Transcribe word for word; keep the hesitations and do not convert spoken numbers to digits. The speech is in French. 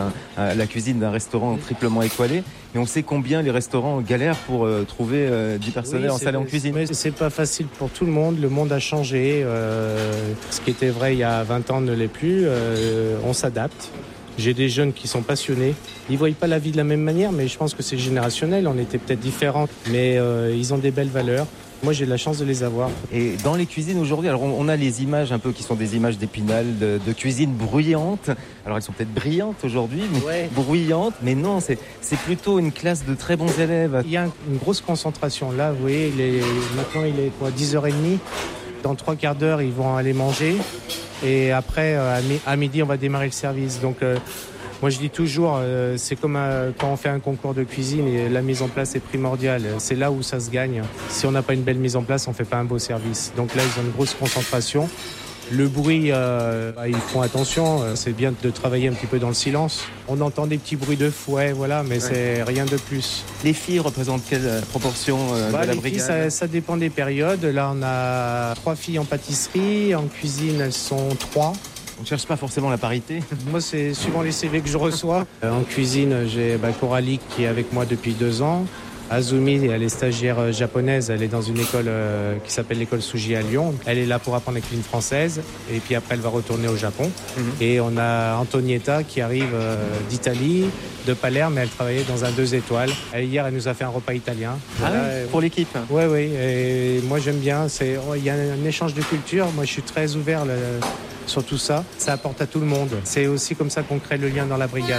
à la cuisine d'un restaurant triplement étoilé, et on sait combien les restaurants galèrent pour euh, trouver euh, du personnel oui, installé en cuisine. Mais c'est pas facile pour tout le monde, le monde a changé, euh, ce qui était vrai il y a vingt ans ne l'est plus, euh, on s'adapte. J'ai des jeunes qui sont passionnés. Ils ne voient pas la vie de la même manière, mais je pense que c'est générationnel. On était peut-être différents, mais euh, ils ont des belles valeurs. Moi, j'ai de la chance de les avoir. Et dans les cuisines aujourd'hui, alors on a les images un peu qui sont des images d'Épinal, de, de cuisine bruyante. Alors elles sont peut-être brillantes aujourd'hui, mais ouais. bruyantes. Mais non, c'est, c'est plutôt une classe de très bons élèves. Il y a une grosse concentration. Là, vous voyez, il est, maintenant il est quoi, dix heures trente. Dans trois quarts d'heure, ils vont aller manger. Et après, à midi, on va démarrer le service. Donc, euh, moi, je dis toujours, euh, c'est comme un, quand on fait un concours de cuisine et la mise en place est primordiale. C'est là où ça se gagne. Si on n'a pas une belle mise en place, on ne fait pas un beau service. Donc là, ils ont une grosse concentration. Le bruit, euh, bah, ils font attention. C'est bien de travailler un petit peu dans le silence. On entend des petits bruits de fouet, voilà, mais ouais. c'est rien de plus. Les filles représentent quelle proportion euh, bah, de la les brigade? filles, ça, ça dépend des périodes. Là, on a trois filles en pâtisserie. En cuisine, elles sont trois. On ne cherche pas forcément la parité. Moi, c'est suivant les C V que je reçois. En cuisine, j'ai bah, Coralie qui est avec moi depuis deux ans. Azumi, elle est stagiaire japonaise, elle est dans une école euh, qui s'appelle l'école Suji à Lyon. Elle est là pour apprendre la cuisine française et puis après elle va retourner au Japon. Mm-hmm. Et on a Antonietta qui arrive euh, d'Italie, de Palerme, mais elle travaillait dans un deux étoiles. Elle, hier, elle nous a fait un repas italien. Ah voilà, oui, pour l'équipe. Oui, oui. Et moi, j'aime bien. C'est, oh, y a un échange de culture. Moi, je suis très ouvert le, sur tout ça. Ça apporte à tout le monde. C'est aussi comme ça qu'on crée le lien dans la brigade.